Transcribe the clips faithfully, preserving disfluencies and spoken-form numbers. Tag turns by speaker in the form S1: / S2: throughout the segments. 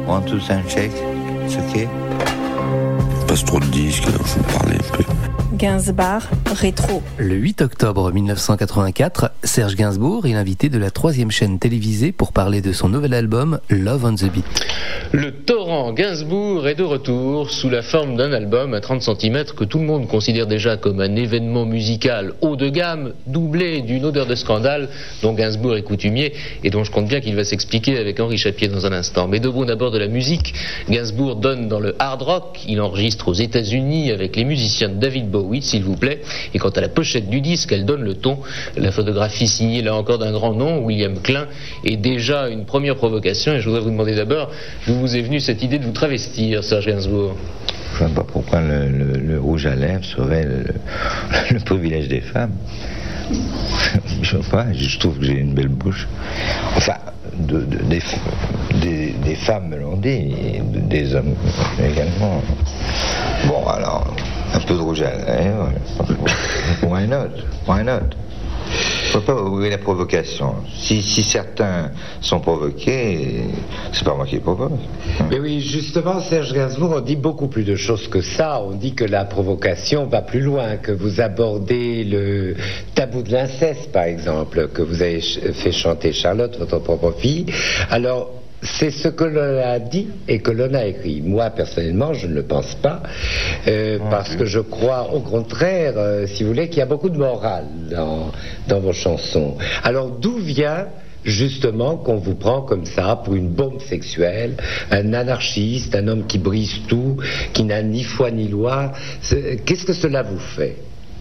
S1: One, two, sound check. It's okay.
S2: Il passe trop de disques, alors je vous parlais un peu.
S3: Gainsbourg, rétro.
S4: Le huit octobre mille neuf cent quatre-vingt-quatre, Serge Gainsbourg est l'invité de la troisième chaîne télévisée pour parler de son nouvel album Love on the Beat.
S5: Le torrent Gainsbourg est de retour sous la forme d'un album à trente centimètres que tout le monde considère déjà comme un événement musical haut de gamme, doublé d'une odeur de scandale dont Gainsbourg est coutumier et dont je compte bien qu'il va s'expliquer avec Henri Chapier dans un instant. Mais debout d'abord de la musique, Gainsbourg donne dans le hard rock, il enregistre aux États-Unis avec les musiciens de David Bowie, s'il vous plaît, et quant à la pochette du disque, elle donne le ton. La photographie signée là encore d'un grand nom, William Klein, est déjà une première provocation, et je voudrais vous demander d'abord d'où vous est venue cette idée de vous travestir, Serge Gainsbourg.
S1: Je ne vois pas pourquoi le, le, le rouge à lèvres serait le, le, le privilège des femmes. Je ne sais pas, je trouve que j'ai une belle bouche. Enfin, de, de, des, des, des femmes me l'ont dit, et des hommes également. Bon, alors, un peu de rouge à lèvres, why not? Why not? Il ne faut pas oublier la provocation. Si, si certains sont provoqués, c'est pas moi qui les provoque.
S6: Mais oui, justement, Serge Gainsbourg, on dit beaucoup plus de choses que ça. On dit que la provocation va plus loin, que vous abordez le tabou de l'inceste, par exemple, que vous avez fait chanter Charlotte, votre propre fille. Alors, c'est ce que l'on a dit et que l'on a écrit. Moi, personnellement, je ne le pense pas, euh, parce que je crois, au contraire, euh, si vous voulez, qu'il y a beaucoup de morale dans, dans vos chansons. Alors, d'où vient justement qu'on vous prend comme ça pour une bombe sexuelle, un anarchiste, un homme qui brise tout, qui n'a ni foi ni loi? Qu'est-ce que cela vous fait?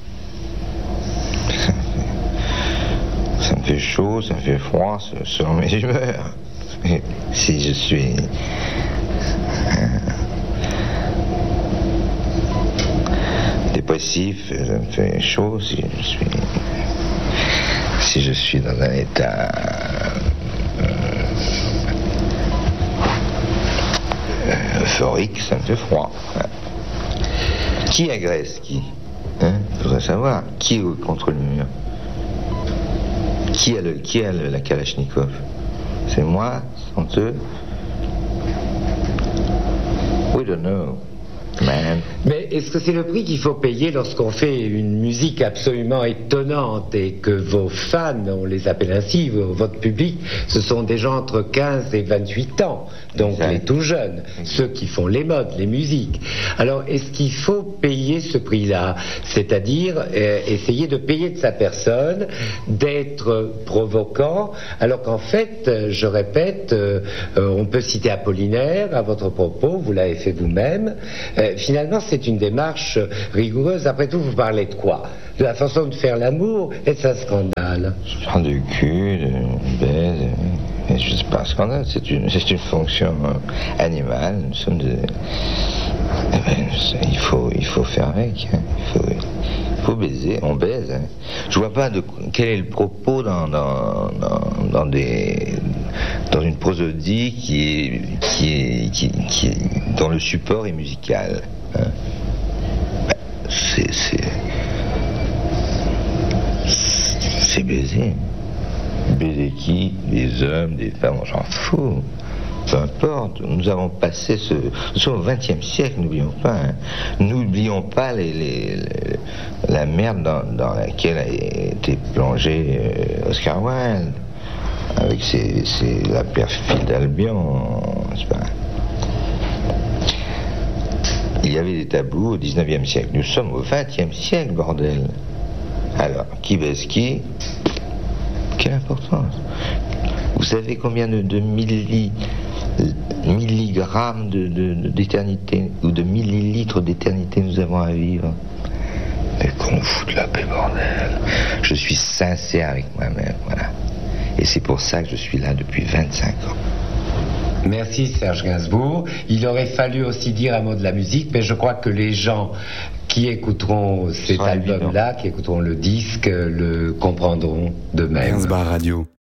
S1: Ça me fait chaud, ça me fait froid, selon mes humeurs. Si je suis euh, dépressif, ça me fait chaud. Si je suis, si je suis dans un état euh, euphorique, ça me fait froid. Qui agresse qui? Hein? Je voudrais savoir qui est contre le mur. Qui a, le, qui a le, la Kalachnikov? C'est moi, c'est eux. We don't know, man.
S6: Mais est-ce que c'est le prix qu'il faut payer lorsqu'on fait une musique absolument étonnante et que vos fans, on les appelle ainsi, votre public, ce sont des gens entre quinze et vingt-huit ans, donc exact. Les tout jeunes, exact. Ceux qui font les modes, les musiques. Alors, est-ce qu'il faut payer ce prix-là? C'est-à-dire euh, essayer de payer de sa personne, d'être provocant, alors qu'en fait, je répète, euh, euh, on peut citer Apollinaire à votre propos, vous l'avez fait vous-même. Euh, finalement, c'est une démarche rigoureuse. Après tout, vous parlez de quoi? De la façon de faire l'amour? Est-ce un scandale?
S1: Je parle de cul, de baise, et je sais pas, un scandale, c'est une, c'est une fonction animale. Nous sommes des... Eh ben, il faut, il faut faire avec, hein. il, faut, il faut baiser, on baise. Hein. Je vois pas de quel est le propos dans, dans, dans, dans, des, dans une prosodie qui est, qui est, qui, qui est, dont le support est musical. Hein. Ben, c'est, c'est, c'est baiser. Baiser qui? Des hommes, des femmes, j'en fous. Peu importe, nous avons passé ce... Nous sommes au vingtième siècle, n'oublions pas. Hein. N'oublions pas les, les, les, la merde dans, dans laquelle a été plongé euh, Oscar Wilde, avec ses, ses, la perfide d'Albion, n'est-ce pas? Il y avait des tabous au dix-neuvième siècle. Nous sommes au vingtième siècle, bordel. Alors, qui baise qui? Quelle importance? Vous savez combien de, de milli, milligrammes de, de, de, d'éternité ou de millilitres d'éternité nous avons à vivre? Mais qu'on nous fout de la paix, bordel. Je suis sincère avec moi-même, voilà. Et c'est pour ça que je suis là depuis vingt-cinq ans.
S6: Merci Serge Gainsbourg. Il aurait fallu aussi dire un mot de la musique, mais je crois que les gens qui écouteront cet album-là, qui écouteront le disque, le comprendront de même.
S2: Gainsbourg Radio.